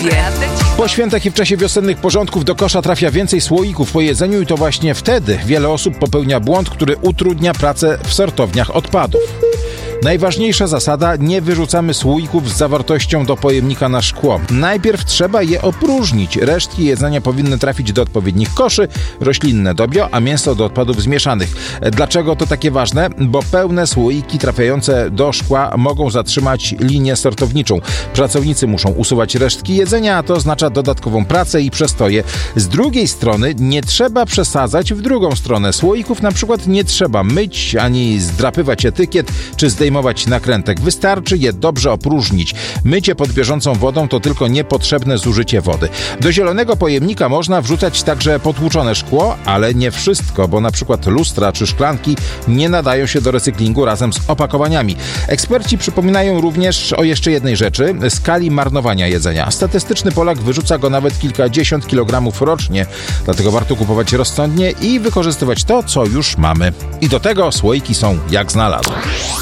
Ciebie. Po świętach i w czasie wiosennych porządków do kosza trafia więcej słoików po jedzeniu i to właśnie wtedy wiele osób popełnia błąd, który utrudnia pracę w sortowniach odpadów. Najważniejsza zasada: nie wyrzucamy słoików z zawartością do pojemnika na szkło. Najpierw trzeba je opróżnić. Resztki jedzenia powinny trafić do odpowiednich koszy, roślinne do bio, a mięso do odpadów zmieszanych. Dlaczego to takie ważne? Bo pełne słoiki trafiające do szkła mogą zatrzymać linię sortowniczą. Pracownicy muszą usuwać resztki jedzenia, a to oznacza dodatkową pracę i przestoje. Z drugiej strony nie trzeba przesadzać w drugą stronę. Słoików na przykład nie trzeba myć, ani zdrapywać etykiet, czy zdejmować nakrętek. Wystarczy je dobrze opróżnić. Mycie pod bieżącą wodą to tylko niepotrzebne zużycie wody. Do zielonego pojemnika można wrzucać także potłuczone szkło, ale nie wszystko, bo na przykład lustra czy szklanki nie nadają się do recyklingu razem z opakowaniami. Eksperci przypominają również o jeszcze jednej rzeczy: skali marnowania jedzenia. Statystyczny Polak wyrzuca go nawet kilkadziesiąt kilogramów rocznie, dlatego warto kupować rozsądnie i wykorzystywać to, co już mamy. I do tego słoiki są jak znalazł.